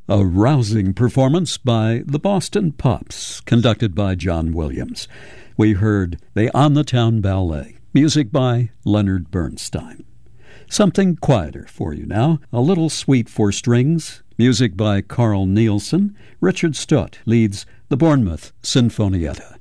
A rousing performance by the Boston Pops, conducted by John Williams. We heard the On the Town Ballet, music by Leonard Bernstein. Something quieter for you now, a little suite for strings, music by Carl Nielsen. Richard Stott leads the Bournemouth Sinfonietta.